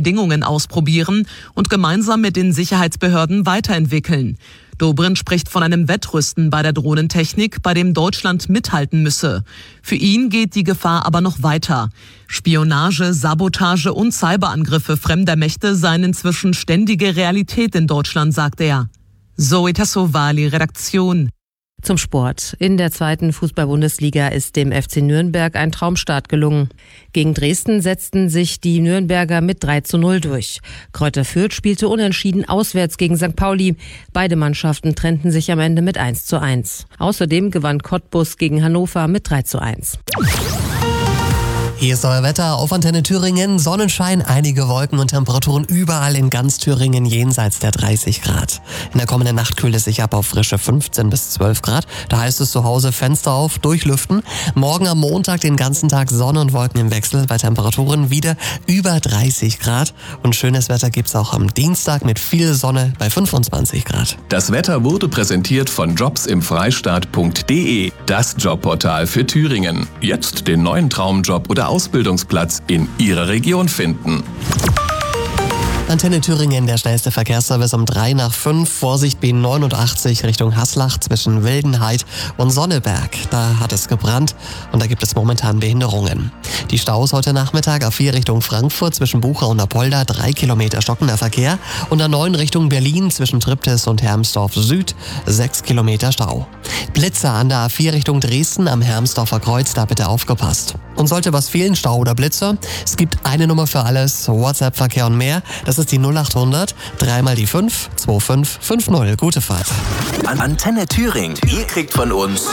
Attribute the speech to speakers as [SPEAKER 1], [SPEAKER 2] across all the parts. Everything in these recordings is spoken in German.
[SPEAKER 1] Bedingungen ausprobieren und gemeinsam mit den Sicherheitsbehörden weiterentwickeln. Dobrindt spricht von einem Wettrüsten bei der Drohnentechnik, bei dem Deutschland mithalten müsse. Für ihn geht die Gefahr aber noch weiter. Spionage, Sabotage und Cyberangriffe fremder Mächte seien inzwischen ständige Realität in Deutschland, sagt er. Zoe Tassovali, Redaktion.
[SPEAKER 2] Zum Sport. In der 2. Fußball-Bundesliga ist dem FC Nürnberg ein Traumstart gelungen. Gegen Dresden setzten sich die Nürnberger mit 3:0 durch. Kräuter Fürth spielte unentschieden auswärts gegen St. Pauli. Beide Mannschaften trennten sich am Ende mit 1:1. Außerdem gewann Cottbus gegen Hannover mit 3:1.
[SPEAKER 3] Hier ist euer Wetter auf Antenne Thüringen. Sonnenschein, einige Wolken und Temperaturen überall in ganz Thüringen jenseits der 30 Grad. In der kommenden Nacht kühlt es sich ab auf frische 15 bis 12 Grad. Da heißt es zu Hause Fenster auf, durchlüften. Morgen am Montag den ganzen Tag Sonne und Wolken im Wechsel, bei Temperaturen wieder über 30 Grad. Und schönes Wetter gibt's auch am Dienstag mit viel Sonne bei 25 Grad.
[SPEAKER 4] Das Wetter wurde präsentiert von jobsimfreistaat.de, das Jobportal für Thüringen. Jetzt den neuen Traumjob oder Ausbildungsplatz in Ihrer Region finden.
[SPEAKER 3] Antenne Thüringen, der schnellste Verkehrsservice um 3:05. Vorsicht B89 Richtung Haslach zwischen Wildenhaid und Sonneberg. Da hat es gebrannt und da gibt es momentan Behinderungen. Die Staus heute Nachmittag A4 Richtung Frankfurt zwischen Bucha und Apolda, 3 Kilometer stockender Verkehr. Und A9 Richtung Berlin zwischen Triptis und Hermsdorf Süd, 6 Kilometer Stau. Blitzer an der A4 Richtung Dresden am Hermsdorfer Kreuz, da bitte aufgepasst. Und sollte was fehlen, Stau oder Blitzer, es gibt eine Nummer für alles, WhatsApp-Verkehr und mehr. Das ist die 0800 3 die 5 2550. Gute Fahrt.
[SPEAKER 5] Antenne Thüringen. Ihr kriegt von uns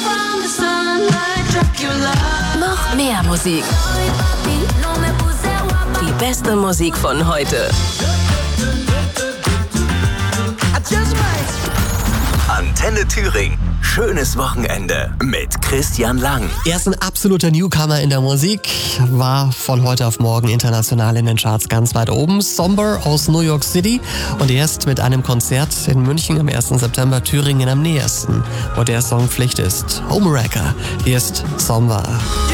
[SPEAKER 6] noch mehr Musik. Die beste Musik von heute.
[SPEAKER 5] Antenne Thüringen. Schönes Wochenende mit Christian Lang.
[SPEAKER 3] Er ist ein absoluter Newcomer in der Musik, war von heute auf morgen international in den Charts ganz weit oben. Somber aus New York City und erst mit einem Konzert in München am 1. September Thüringen am nähersten, wo der Song Pflicht ist. Homewrecker, hier ist Somber.